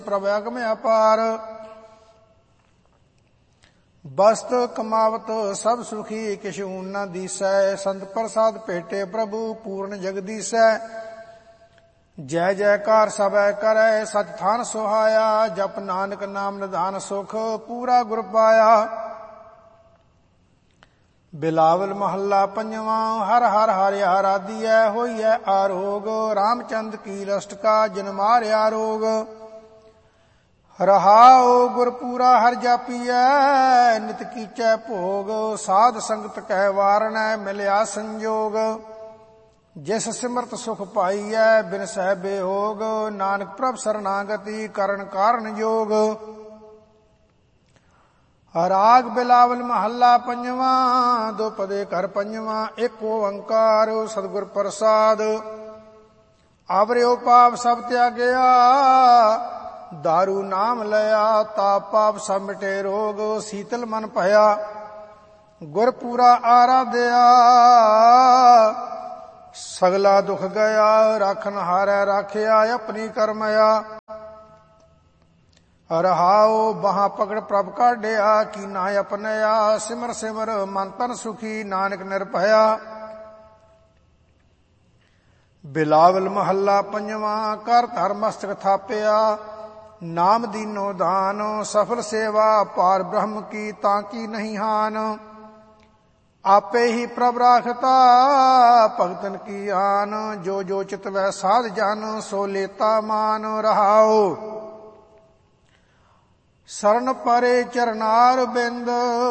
ਪ੍ਰਭ ਅਗਮ ਅਪਾਰ। ਬਸਤ ਕਮਾਵਤ ਸਭ ਸੁਖੀ, ਕਿਛ ਊਨ ਨ ਦੀਸੈ। ਸੰਤ ਪ੍ਰਸਾਦ ਭੇਟੇ ਪ੍ਰਭੂ, ਪੂਰਨ ਜਗਦੀਸੈ। ਜੈ ਜੈਕਾਰ ਸਭੈ ਕਰੈ, ਸਚ ਥਾਨ ਸੁਹਾਇਆ। ਜਪ ਨਾਨਕ ਨਾਮ ਨਿਧਾਨ, ਸੁਖ ਪੂਰਾ ਗੁਰ ਪਾਇਆ। ਬਿਲਾਵਲ ਮਹੱਲਾ ਪੰਜਵਾਂ। ਹਰ ਹਰ ਹਰਿ ਆਰਾਧੀਐ, ਹੋਈਐ ਆਰੋਗ। ਰਾਮਚੰਦ ਕੀ ਲਸਟਕਾ, ਜਿਨ ਮਾਰਿਆ ਰੋਗ। ਰਹਾਉ ਗੁਰਪੂਰਾ ਹਰਿ ਜਾਪੀਐ, ਨਿਤ ਕੀਚੈ ਭੋਗ। ਸਾਧ ਸੰਗਤ ਕਹਿ ਵਾਰਣੈ, ਮਿਲਿਆ ਸੰਜੋਗ। ਜਿਸ ਸਿਮਰਤ ਸੁਖ ਪਾਈਐ, ਬਿਨ ਸਹਿ ਬੇਹੋਗ। ਨਾਨਕ ਪ੍ਰਭ ਸਰਨਾਗਤੀ, ਕਰਨ ਕਾਰਨ ਜੋਗ। ਰਾਗ ਬਿਲਾਵਲ ਮਹੱਲਾ ਪੰਜਵਾਂ। ਦੋ ਪਦੇ ਘਰ ਪੰਜਵਾਂ। ਇੱਕ ਓੰਕਾਰ ਸਤਿਗੁਰ ਪ੍ਰਸਾਦ। ਆਵਰਿਓ ਪਾਪ ਸਭ ਤਿਆਗਿਆ, ਦਾਰੂ ਨਾਮ ਲਿਆ। ਤਾਪ ਪਾਪ ਸਭ ਮਿਟੇ ਰੋਗ, ਸੀਤਲ ਮਨ ਭਇਆ। ਗੁਰ ਪੂਰਾ ਆਰਾਧਿਆ, ਸਗਲਾ ਦੁਖ ਗਿਆ। ਰਾਖਨ ਹਾਰੈ ਰਾਖਿਆ, ਆਪਣੀ ਕਰਮਇਆ। ਰਹਾਉ ਬਾਹਾਂ ਪਕੜ ਪ੍ਰਭ ਕਾਢਿਆ, ਕੀਨਾ ਆਪਣਿਆ। ਸਿਮਰ ਸਿਮਰ ਮਨ ਤਨ ਸੁਖੀ, ਨਾਨਕ ਨਿਰਭਇਆ। ਬਿਲਾਵਲ ਮਹੱਲਾ ਪੰਜਵਾਂ। ਕਰ ਧਰ ਮਸਤਕ ਥਾਪਿਆ, ਨਾਮ ਦੀਨੋ ਦਾਨ। ਸਫਲ ਸੇਵਾ ਪਾਰ ਬ੍ਰਹਮ ਕੀ, ਤਾਂ ਕੀ ਨਹੀਂ ਹਾਨ। ਆਪੇ ਹੀ ਪ੍ਰਭ ਰਾਖਤਾ, ਭਗਤਨ ਕੀ ਆਨ। ਜੋ ਜੋ ਚਿਤਵੈ ਸਾਧ ਜਨ, ਸੋ ਲੇਤਾ ਮਾਨ। ਰਹਾਉ ਸਰਨ ਪਰੇ ਚਰਨਾਰ ਬਿੰਦ,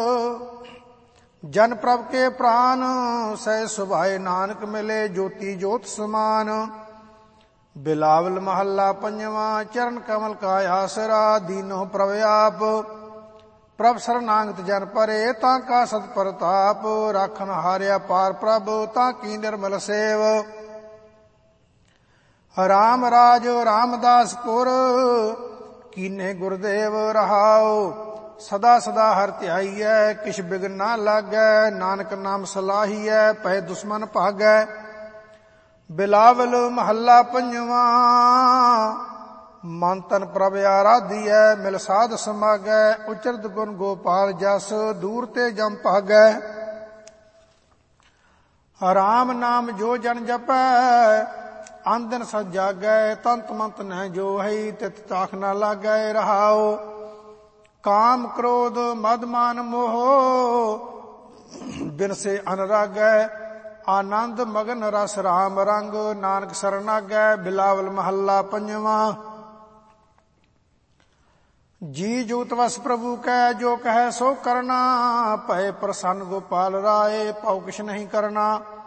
ਜਨ ਪ੍ਰਭ ਕੇ ਪ੍ਰਾਨ। ਸਹਿ ਸੁਭਾਏ ਨਾਨਕ ਮਿਲੇ, ਜੋਤੀ ਜੋਤ ਸਮਾਨ। ਬਿਲਾਵਲ ਮਹੱਲਾ ਪੰਜਵਾਂ। ਚਰਨ ਕਮਲ ਕਾ ਆਸਰਾ, ਦੀਨੋ ਪ੍ਰਭ ਆਪ। ਪ੍ਰਭ ਸਰਨਾਗਤ ਜਨ ਪਰੇ, ਤਾਂ ਕਾ ਸਤ ਪ੍ਰਤਾਪ। ਰਾਖਨ ਹਾਰਿਆ ਪਾਰ ਪ੍ਰਭ, ਤਾਂ ਕੀ ਨਿਰਮਲ ਸੇਵ। ਰਾਮ ਰਾਜ ਰਾਮਦਾਸ ਪੁਰ, ਕੀਨੇ ਗੁਰਦੇਵ। ਰਹਾਉ ਸਦਾ ਸਦਾ ਹਰਿ ਧਿਆਈਐ, ਕਿਛ ਬਿਗਨ ਨਾ ਲਾਗੈ। ਨਾਨਕ ਨਾਮ ਸਲਾਹੀਐ, ਪਏ ਦੁਸ਼ਮਨ ਭਾਗੈ। ਬਿਲਾਵਲ ਮਹੱਲਾ ਪੰਜਵਾਂ। ਮਨ ਤਨ ਪ੍ਰਭ ਆਰਾਧੀਐ, ਮਿਲ ਸਾਧ ਸਮਾਗੈ। ਉਚਰਤ ਗੁਣ ਗੋਪਾਲ ਜਸ, ਦੂਰ ਤੇ ਜਮ ਭਾਗੈ। ਰਾਮ ਨਾਮ ਜੋ ਜਨ ਜਪੈ, ਆਂਦਨ ਸਚ ਜਾਗੈ। ਤੰਤ ਮੰਤ ਨਹਿ ਜੋ ਹੈ, ਤਿਤ ਤਾਖ ਨਾ ਲਾਗੈ। ਰਹਾਉ ਕਾਮ ਕ੍ਰੋਧ ਮਦ ਮਾਨ ਮੋਹ, ਬਿਨ ਸੇ ਅਨਰਾਗੈ। ਆਨੰਦ ਮਗਨ ਰਸ ਰਾਮ ਰੰਗ, ਨਾਨਕ ਸਰਨਾਗੈ। ਬਿਲਾਵਲ ਮਹੱਲਾ ਪੰਜਵਾਂ। ਜੀ ਜੂਤ ਵਸ ਪ੍ਰਭੂ ਕੈ, ਜੋ ਕਹੈ ਸੋ ਕਰਨਾ। ਭਏ ਪ੍ਰਸੰਨ ਗੋਪਾਲ ਰਾਏ, ਪਉ ਕਿਛ ਨਹੀਂ ਕਰਨਾ।